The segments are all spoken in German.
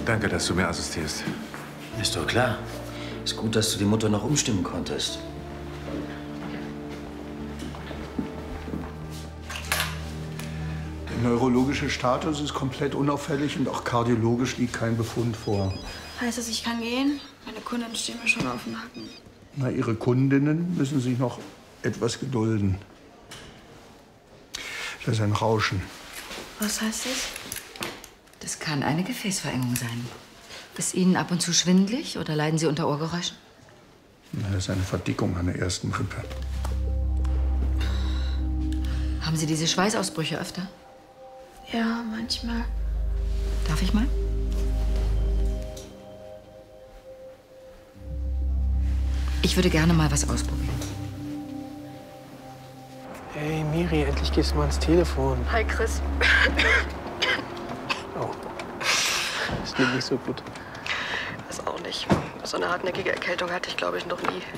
Danke, dass du mir assistierst. Ist doch klar. Ist gut, dass du die Mutter noch umstimmen konntest. Der neurologische Status ist komplett unauffällig und auch kardiologisch liegt kein Befund vor. Heißt das, ich kann gehen? Meine Kunden stehen mir schon auf dem Nacken. Na, Ihre Kundinnen müssen sich noch etwas gedulden. Das ist ein Rauschen. Was heißt das? Das kann eine Gefäßverengung sein. Ist Ihnen ab und zu schwindelig oder leiden Sie unter Ohrgeräuschen? Na, das ist eine Verdickung an der ersten Rippe. Haben Sie diese Schweißausbrüche öfter? Ja, manchmal. Darf ich mal? Ich würde gerne mal was ausprobieren. Hey, Miri, endlich gehst du mal ans Telefon. Hi, Chris. Oh, das klingt nicht so gut. Weiß auch nicht. So eine hartnäckige Erkältung hatte ich, glaube ich, noch nie.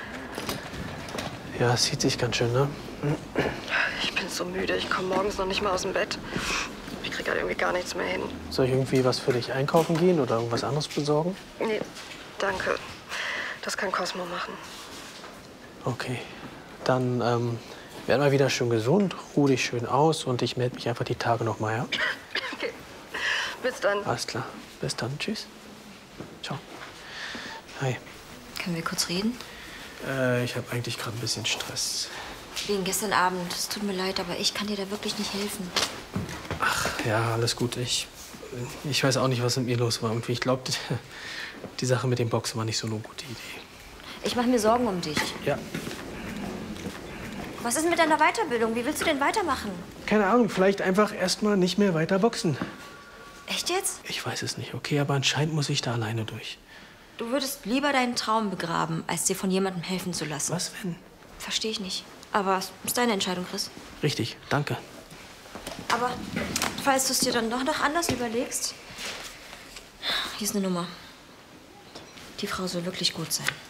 Ja, es zieht sich ganz schön, ne? Ich bin so müde. Ich komme morgens noch nicht mal aus dem Bett. Ich kriege halt irgendwie gar nichts mehr hin. Soll ich irgendwie was für dich einkaufen gehen oder irgendwas anderes besorgen? Nee, danke. Das kann Cosmo machen. Okay, dann werd mal wieder schön gesund, ruh dich schön aus und ich melde mich einfach die Tage noch mal, ja? Okay, bis dann. Alles klar, bis dann, tschüss. Ciao. Hi. Können wir kurz reden? Ich habe eigentlich gerade ein bisschen Stress. Wegen gestern Abend. Es tut mir leid, aber ich kann dir da wirklich nicht helfen. Ach, ja, alles gut. Ich weiß auch nicht, was mit mir los war. Irgendwie, ich glaube, die Sache mit dem Boxen war nicht so eine gute Idee. Ich mache mir Sorgen um dich. Ja. Was ist mit deiner Weiterbildung? Wie willst du denn weitermachen? Keine Ahnung, vielleicht einfach erstmal nicht mehr weiter boxen. Echt jetzt? Ich weiß es nicht, okay, aber anscheinend muss ich da alleine durch. Du würdest lieber deinen Traum begraben, als dir von jemandem helfen zu lassen. Was wenn? Verstehe ich nicht. Aber es ist deine Entscheidung, Chris. Richtig, danke. Aber falls du es dir dann doch noch anders überlegst, hier ist eine Nummer. Die Frau soll wirklich gut sein.